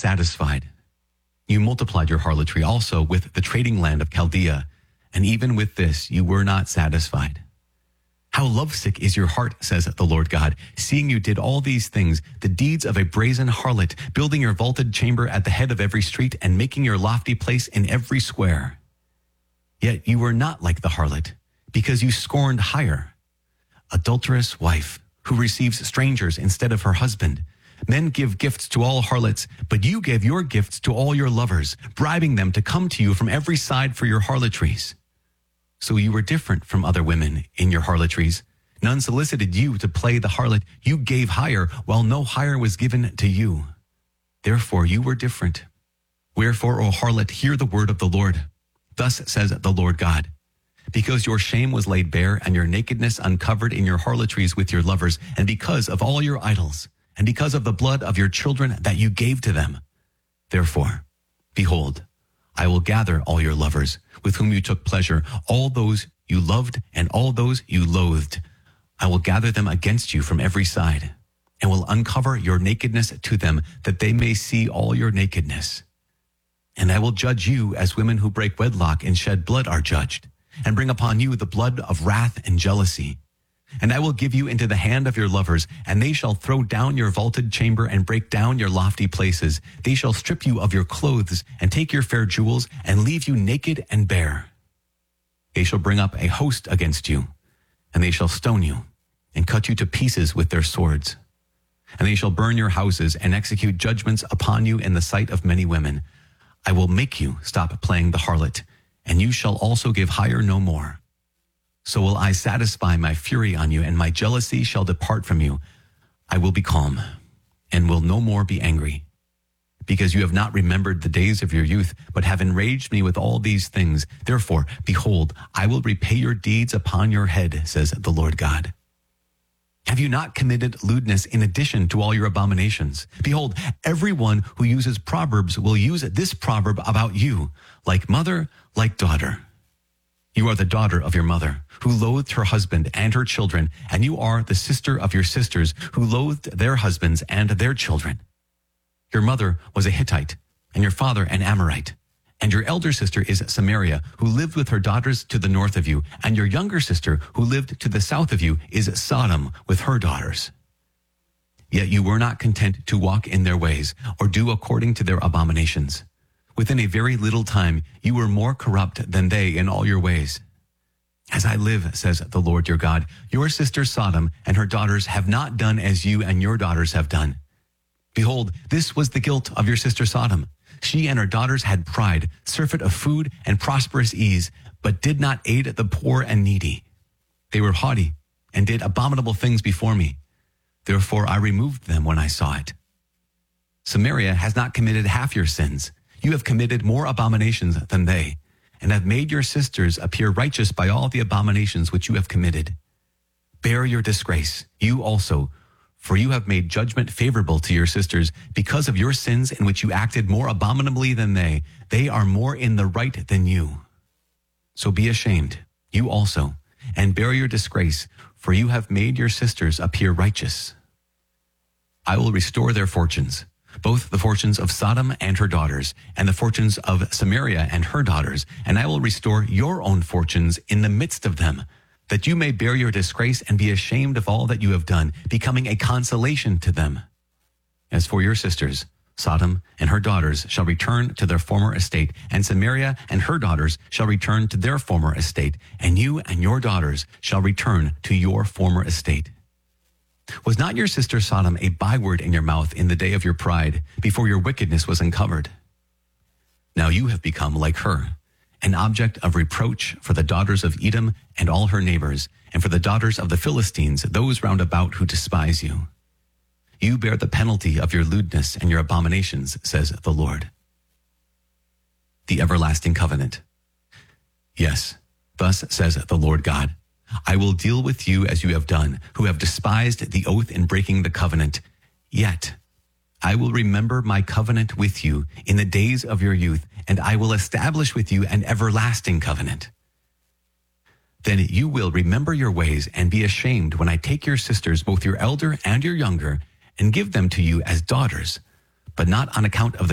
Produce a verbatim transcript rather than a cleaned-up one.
satisfied. You multiplied your harlotry also with the trading land of Chaldea, and even with this you were not satisfied. How lovesick is your heart, says the Lord God, seeing you did all these things, the deeds of a brazen harlot, building your vaulted chamber at the head of every street and making your lofty place in every square. Yet you were not like the harlot, because you scorned hire. Adulterous wife, who receives strangers instead of her husband. Men give gifts to all harlots, but you gave your gifts to all your lovers, bribing them to come to you from every side for your harlotries. So you were different from other women in your harlotries. None solicited you to play the harlot. You gave hire, while no hire was given to you. Therefore you were different. Wherefore, O harlot, hear the word of the Lord. Thus says the Lord God. Because your shame was laid bare and your nakedness uncovered in your harlotries with your lovers, and because of all your idols, and because of the blood of your children that you gave to them. Therefore, behold, I will gather all your lovers with whom you took pleasure, all those you loved and all those you loathed. I will gather them against you from every side, and will uncover your nakedness to them, that they may see all your nakedness. And I will judge you as women who break wedlock and shed blood are judged, and bring upon you the blood of wrath and jealousy. And I will give you into the hand of your lovers, and they shall throw down your vaulted chamber and break down your lofty places. They shall strip you of your clothes and take your fair jewels and leave you naked and bare. They shall bring up a host against you, and they shall stone you and cut you to pieces with their swords. And they shall burn your houses and execute judgments upon you in the sight of many women. I will make you stop playing the harlot, and you shall also give hire no more. So will I satisfy my fury on you, and my jealousy shall depart from you. I will be calm, and will no more be angry. Because you have not remembered the days of your youth, but have enraged me with all these things. Therefore, behold, I will repay your deeds upon your head, says the Lord God. Have you not committed lewdness in addition to all your abominations? Behold, everyone who uses proverbs will use this proverb about you, like mother, like daughter. You are the daughter of your mother, who loathed her husband and her children, and you are the sister of your sisters, who loathed their husbands and their children. Your mother was a Hittite, and your father an Amorite. And your elder sister is Samaria, who lived with her daughters to the north of you, and your younger sister, who lived to the south of you, is Sodom with her daughters. Yet you were not content to walk in their ways, or do according to their abominations. Within a very little time, you were more corrupt than they in all your ways. As I live, says the Lord your God, your sister Sodom and her daughters have not done as you and your daughters have done. Behold, this was the guilt of your sister Sodom. She and her daughters had pride, surfeit of food and prosperous ease, but did not aid the poor and needy. They were haughty and did abominable things before me. Therefore I removed them when I saw it. Samaria has not committed half your sins. You have committed more abominations than they, and have made your sisters appear righteous by all the abominations which you have committed. Bear your disgrace, you also, for you have made judgment favorable to your sisters because of your sins in which you acted more abominably than they. They are more in the right than you. So be ashamed, you also, and bear your disgrace, for you have made your sisters appear righteous. I will restore their fortunes, both the fortunes of Sodom and her daughters, and the fortunes of Samaria and her daughters, and I will restore your own fortunes in the midst of them, that you may bear your disgrace and be ashamed of all that you have done, becoming a consolation to them. As for your sisters, Sodom and her daughters shall return to their former estate, and Samaria and her daughters shall return to their former estate, and you and your daughters shall return to your former estate. Was not your sister Sodom a byword in your mouth in the day of your pride, before your wickedness was uncovered? Now you have become like her, an object of reproach for the daughters of Edom and all her neighbors, and for the daughters of the Philistines, those round about who despise you. You bear the penalty of your lewdness and your abominations, says the Lord. The everlasting covenant. Yes, thus says the Lord God. I will deal with you as you have done, who have despised the oath in breaking the covenant. Yet I will remember my covenant with you in the days of your youth, and I will establish with you an everlasting covenant. Then you will remember your ways and be ashamed when I take your sisters, both your elder and your younger, and give them to you as daughters, but not on account of the